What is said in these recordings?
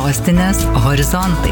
Sostinės horizontai.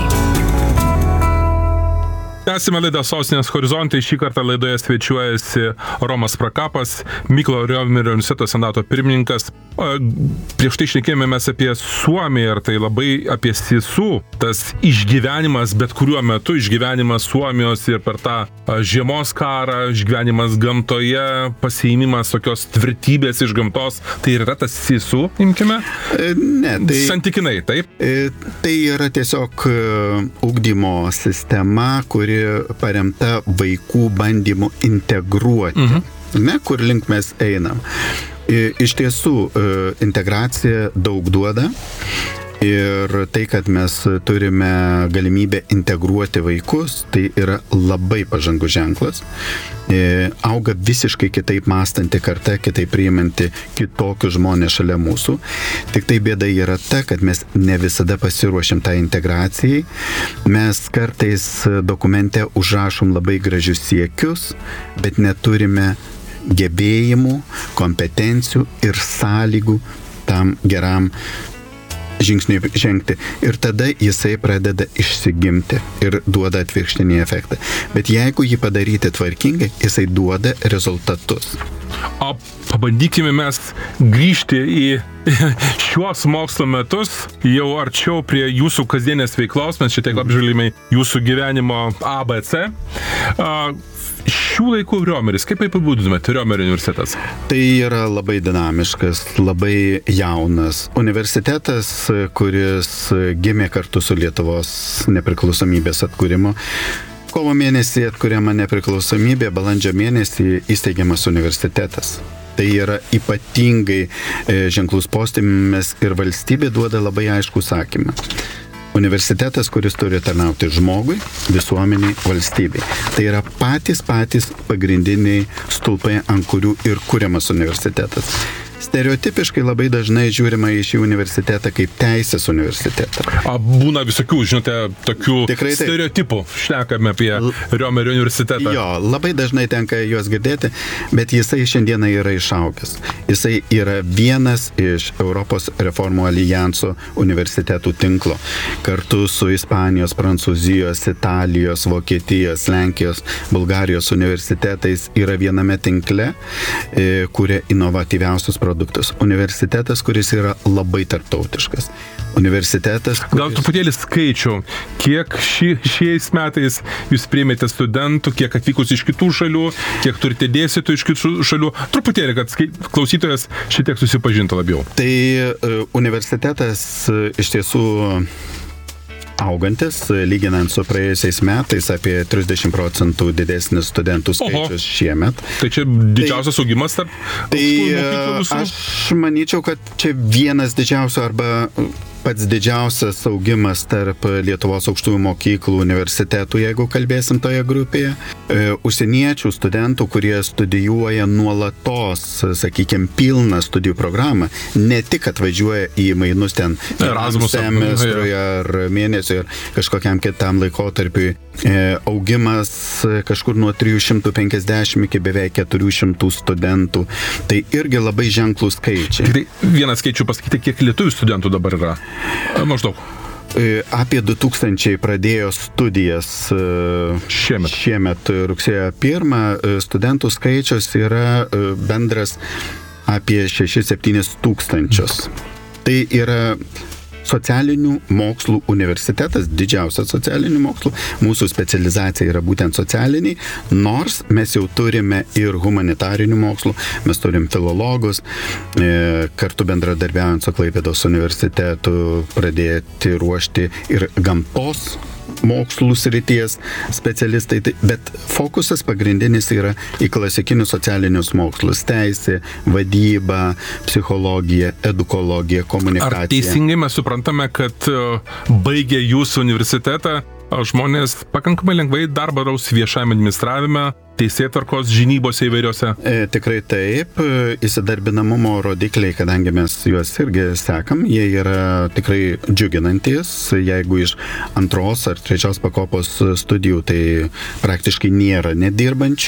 Tęsime laidą Sostinės horizontai. Šį kartą laidoje svečiuojasi Romas Prakapas, Mykolo Riomerio universiteto senato pirmininkas. Prieš tai šnekėjome mes apie Suomiją ir tai labai apie SISU. Tas išgyvenimas, bet kuriuo metu išgyvenimas Suomijos ir per tą žiemos karą, išgyvenimas gamtoje, pasiėmimas tokios tvirtybės iš gamtos. Tai yra tas SISU, imkime? Ne, tai... Santykinai, taip? Tai yra tiesiog ugdymo sistema, kuri paremta vaikų bandymų integruoti, ne, kur link mes einam. Iš tiesų, integracija daug duoda ir tai, kad mes turime galimybę integruoti vaikus, tai yra labai pažangus ženklas. Auga visiškai kitaip mąstanti karta, kitaip priimanti kitokius žmonės šalia mūsų. Tik tai bėda yra ta, kad mes ne visada pasiruošiam tą integracijai. Mes kartais dokumente užrašom labai gražius siekius, bet neturime gebėjimų, kompetencijų ir sąlygų tam geram žingsniui žengti. Ir tada jisai pradeda išsigimti ir duoda atvirkštinį efektą. Bet jeigu jį padaryti tvarkingai, jisai duoda rezultatus. O pabandykime mes grįžti į šiuos mokslo metus, jau arčiau prie jūsų kasdienės veiklos, mes šitiek apžvelgėme jūsų gyvenimo ABC. Šių laikų Riomeris, kaip apibūdintumėte Riomerio universitetas? Tai yra labai dinamiškas, labai jaunas universitetas, kuris gimė kartu su Lietuvos nepriklausomybės atkūrimo. Kovo mėnesį atkuriama nepriklausomybė, balandžio mėnesį įsteigiamas universitetas. Tai yra ypatingai ženklus postūmis ir valstybė duoda labai aiškų sakymą. Universitetas, kuris turi tarnauti žmogui, visuomeniai, valstybei. Tai yra patys pagrindiniai stulpai, ant kurių ir kuriamas universitetas. Stereotipiškai labai dažnai žiūrima į šį universitetą kaip teisės universitetą. Būna visokių, žinote, tokių stereotipų. Šnekame apie Riomerio universitetą. Jo, labai dažnai tenka juos girdėti, bet jisai šiandieną yra išaugęs. Jisai yra vienas iš Europos reformų alijanso universitetų tinklo. Kartu su Ispanijos, Prancūzijos, Italijos, Vokietijos, Lenkijos, Bulgarijos universitetais yra viename tinkle, kuria inovatyviausius produktus. Universitetas, kuris yra labai tarptautiškas. Universitetas, kuris... Gal truputėlį skaičių, kiek šiais metais jūs priėmėte studentų, kiek atvykus iš kitų šalių, kiek turite dėstytojų iš kitų šalių, truputėlį, kad klausytojas šitiek susipažintų labiau. Tai universitetas iš tiesų augantis, lyginant su praėjusiais metais, apie 30% didesnis studentų skaičius šiemet. Tai čia didžiausias augimas tarp mokyklų visų? Aš manyčiau, kad čia vienas didžiausių arba pats didžiausias augimas tarp Lietuvos aukštųjų mokyklų universitetų, jeigu kalbėsim toje grupėje. Užsieniečių studentų, kurie studijuoja nuolatos, sakykime, pilną studijų programą, ne tik atvažiuoja į mainus ten semestrui ar mėnesiui ar kažkokiam kitam laikotarpiui. Augimas kažkur nuo 350 iki beveik 400 studentų. Tai irgi labai ženklus skaičiai. Tai vieną skaičių pasakyti, kiek lietuvių studentų dabar yra? Maždaug. Apie 2000 pradėjo studijas šiemet rugsėjo 1. Studentų skaičius yra bendras apie 6-7 tūkstančius. Tai yra socialinių mokslų universitetas, didžiausias socialinių mokslų. Mūsų specializacija yra būtent socialiniai, nors mes jau turime ir humanitarinių mokslų, mes turim filologus, kartu bendradarbiaujant su Klaipėdos universitetu pradėti ruošti ir gamtos mokslų srities specialistai, bet fokusas pagrindinis yra į klasikinius socialinius mokslus – teisė, vadyba, psichologija, edukologija, komunikacija. Ar teisingai mes suprantame, kad baigę jūsų universitetą žmonės pakankamai lengvai darbą raus viešajame administravime, teisėtvarkos žinybose įvairiose? Tikrai taip. Įsidarbinamumo rodikliai, kadangi mes juos irgi sekam, jie yra tikrai džiuginantis. Jeigu iš 2. ar 3. pakopos studijų, tai praktiškai nėra nedirbančių.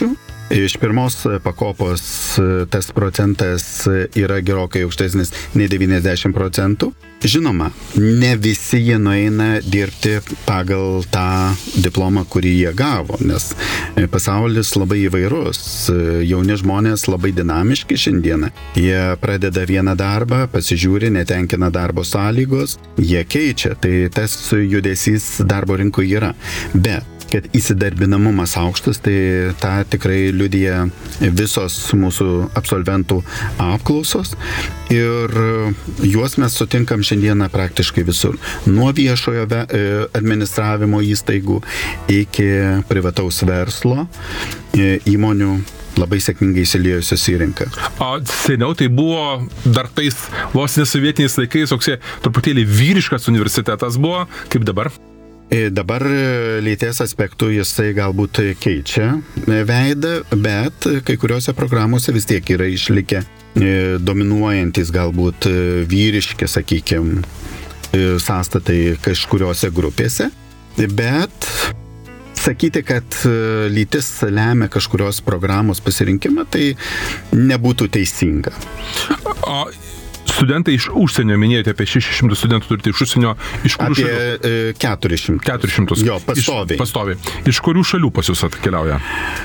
Iš pirmos pakopos tas procentas yra gerokai aukštesnis nei 90%. Žinoma, ne visi jie nueina dirbti pagal tą diplomą, kurį jie gavo, nes pasaulis labai įvairus, jauni žmonės labai dinamiški šiandieną. Jie pradeda vieną darbą, pasižiūri, netenkina darbo sąlygos, jie keičia, tai tas judesys darbo rinkoje yra. Bet kad įsidarbinamumas aukštas, tai tą tikrai liudija visos mūsų absolventų apklausos ir juos mes sutinkam šiandieną praktiškai visur. Nuo viešojo administravimo įstaigų iki privataus verslo įmonių labai sėkmingai įsiliejusios į rinką. O seniau tai buvo dar tais vos nesovietiniais laikais, toks truputėlį vyriškas universitetas buvo, kaip dabar? Dabar lyties aspektų jisai galbūt keičia veidą, bet kai kuriuose programuose vis tiek yra išlikę dominuojantis galbūt vyriški, sakykime, sąstatai kažkuriuose grupėse, bet sakyti, kad lytis lemia kažkurios programos pasirinkimą, tai nebūtų teisinga. Studentai iš užsienio, minėjote apie 600 studentų turite iš užsienio, iš kurių šalių? Apie 400. 400. Jo, pastoviai. Pastoviai. Iš kurių šalių pas jūs atkeliauja?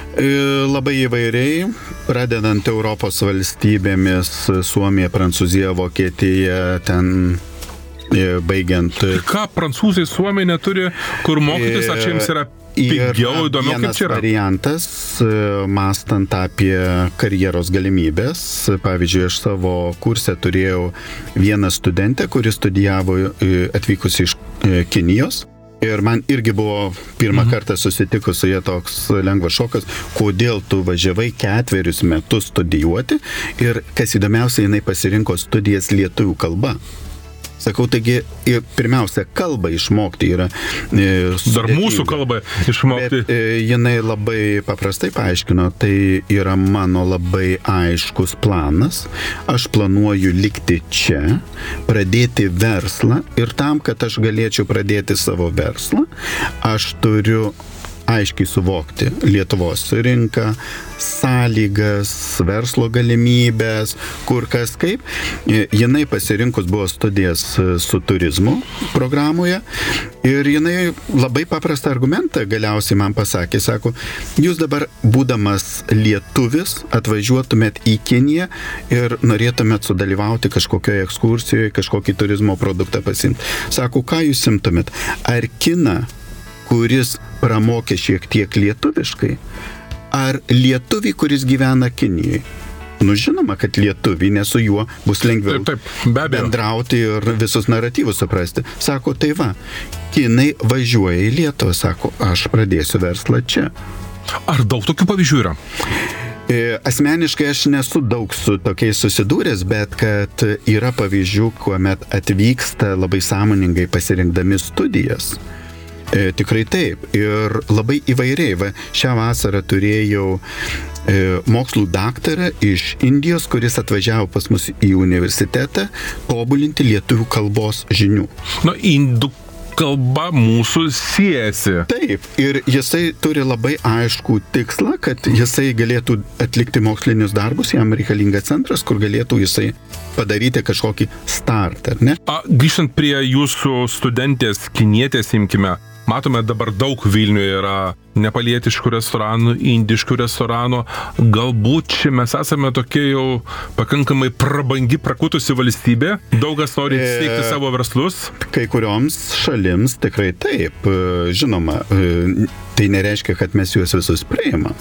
Labai įvairiai, pradedant Europos valstybėmis, Suomija, Prancūzija, Vokietija, ten baigiant. Ką prancūzai, Suomija neturi, kur mokytis, ar čia jums yra pigiau, įdomiau, kaip čia yra? Variantas, mąstant apie karjeros galimybės. Pavyzdžiui, aš savo kurse turėjau vieną studentę, kuri studijavo atvykusi iš Kinijos. Ir man irgi buvo pirmą kartą susitikus su jie toks lengvas šokas, kodėl tu važiavai 4 metus studijuoti ir, kas įdomiausia, jinai pasirinko studijas lietuvių kalba. Sakau, taigi, pirmiausia, kalbą išmokti yra sudėtinga. Dar mūsų kalbą išmokti. Bet jinai labai paprastai paaiškino, tai yra mano labai aiškus planas. Aš planuoju likti čia, pradėti verslą ir tam, kad aš galėčiau pradėti savo verslą, aš turiu aiškiai suvokti Lietuvos rinką, sąlygas, verslo galimybės, kur kas kaip. Jinai pasirinkus buvo studijas su turizmu programoje ir jinai labai paprastą argumentą galiausiai man pasakė, sako, jūs dabar būdamas lietuvis atvažiuotumėt į Kiniją ir norėtumėt sudalyvauti kažkokioje ekskursijoje, kažkokį turizmo produktą pasimti. Sako, ką jūs imtumėt? Ar kiną, kuris pramokė šiek tiek lietuviškai, ar lietuvį, kuris gyvena Kinijai? Nu, žinoma, kad lietuvį, nes su juo bus lengviau bendrauti ir visus naratyvus suprasti. Sako, tai va, kinai važiuoja į Lietuvą, sako, aš pradėsiu verslą čia. Ar daug tokių pavyzdžių yra? Asmeniškai aš nesu daug su tokiais susidūręs, bet kad yra pavyzdžių, kuomet atvyksta labai sąmoningai pasirinkdami studijas. Tikrai taip. Ir labai įvairiai. Va, šią vasarą turėjau mokslų daktarą iš Indijos, kuris atvažiavo pas mus į universitetą tobulinti lietuvių kalbos žinių. Indų kalba mūsų siejasi. Taip, ir jisai turi labai aiškų tikslą, kad jisai galėtų atlikti mokslinius darbus, jam reikalingas centras, kur galėtų jisai padaryti kažkokį startą, ar ne? Grįžtant prie jūsų studentės kinietės, imkime, matome dabar daug Vilniuje yra nepalietiškų restoranų, indiškų restoranų. Galbūt čia mes esame tokie jau pakankamai prabangi, prakutusi valstybė. Daugas nori steigti savo verslus. Kai kurioms šalims tikrai taip. Žinoma, tai nereiškia, kad mes juos visus priimam.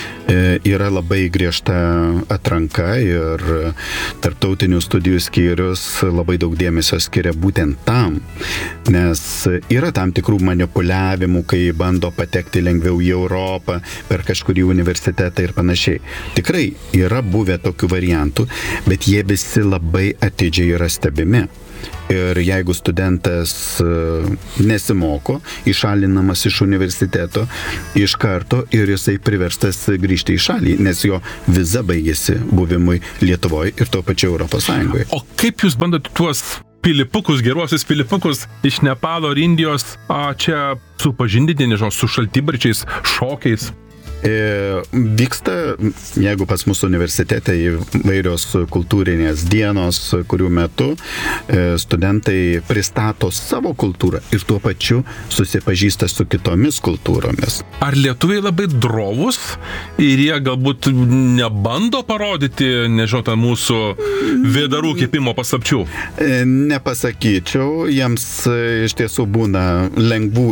Yra labai griežta atranka ir tarptautinių studijų skyrius labai daug dėmesio skiria būtent tam, nes yra tam tikrų manipuliavimų, kai bando patekti lengviau į Europą per kažkurį universitetą ir panašiai. Tikrai yra buvę tokių variantų, bet jie visi labai atidžiai yra stebimi. Ir jeigu studentas nesimoko, išalinamas iš universiteto iš karto ir jisai priverstas grįžti į šalį, nes jo viza baigėsi buvimui Lietuvoje ir to pačiu Europos Sąjungoje. O kaip jūs bandote tuos pilipukus, geruosius pilipukus iš Nepalo ir Indijos čia supažindinti, nežinau, su šaltibarčiais, šokiais? Vyksta, jeigu pas mūsų universitete įvairios kultūrinės dienos, kurių metu studentai pristato savo kultūrą ir tuo pačiu susipažįsta su kitomis kultūromis. Ar lietuviai labai drovus ir jie galbūt nebando parodyti, nežinau, tą mūsų vėdarų kepimo paslapčių? Nepasakyčiau, jiems iš tiesų būna lengvų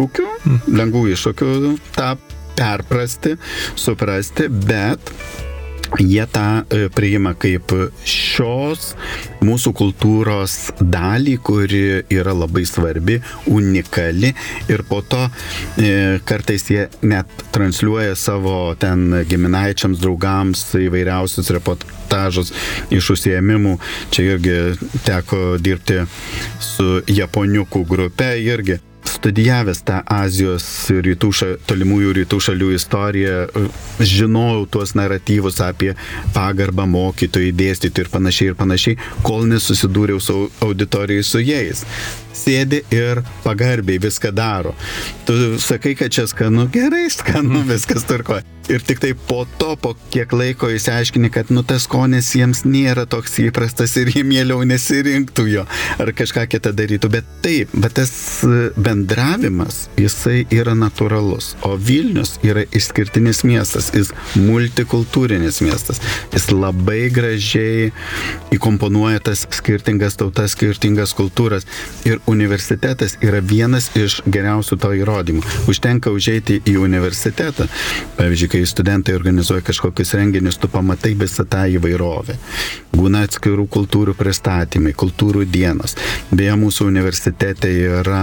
iššūkių tą perprasti, suprasti, bet jie tą priima kaip šios mūsų kultūros dalį, kuri yra labai svarbi, unikali ir po to kartais jie net transliuoja savo ten giminaičiams, draugams įvairiausius reportažus iš užsiėmimų. Čia irgi teko dirbti su japoniukų grupe, irgi studijavęs tą Azijos tolimųjų rytų šalių istoriją, žinojau tuos naratyvus apie pagarbą mokytojai, dėstytojai ir panašiai, kol nesusidūriau su auditorijai su jais. Sėdi ir pagarbiai viską daro. Tu sakai, kad čia skanu, gerai, skanu, viskas tvarkoja. Ir tik tai po kiek laiko išsiaiškini, kad tas skonis jiems nėra toks įprastas ir jie mieliau nesirinktų jo ar kažką kitą darytų. Bet taip, bet tas bendravimas, jisai yra natūralus. O Vilnius yra išskirtinis miestas, jis multikultūrinis miestas. Jis labai gražiai įkomponuoja tas skirtingas tautas, skirtingas kultūras. Ir universitetas yra vienas iš geriausių to įrodymų. Užtenka užeiti į universitetą. Pavyzdžiui, kai studentai organizuoja kažkokius renginius, tu pamatai visą tą įvairovę. Būna atskirų kultūrų pristatymai, kultūrų dienos. Beje, mūsų universitete yra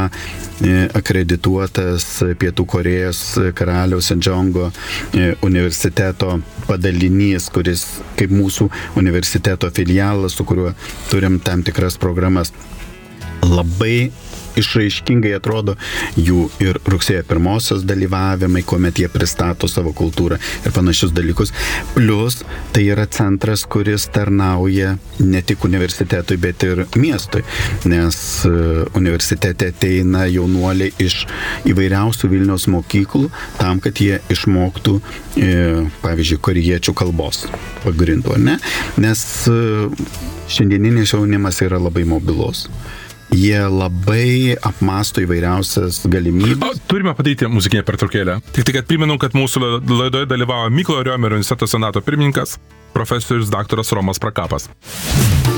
akredituotas Pietų Korėjos karaliaus Sedžongo universiteto padalinys, kuris kaip mūsų universiteto filialas, su kuriuo turim tam tikras programas. Labai išraiškingai atrodo jų ir rugsėjo 1 dalyvavimai, kuomet jie pristato savo kultūrą ir panašius dalykus. Plus tai yra centras, kuris tarnauja ne tik universitetui, bet ir miestui, nes universitete ateina jaunuoliai iš įvairiausių Vilniaus mokyklų tam, kad jie išmoktų, pavyzdžiui, korėjiečių kalbos pagrindų, ne? Nes šiandieninis jaunimas yra labai mobilus. Jie labai apmąsto įvairiausias galimybės. Turime padaryti muzikinę pertraukėlę. Tik kad primenu, kad mūsų laidoje dalyvavo Mykolo Riomerio universiteto senato pirmininkas, profesorius daktaras Romas Prakapas.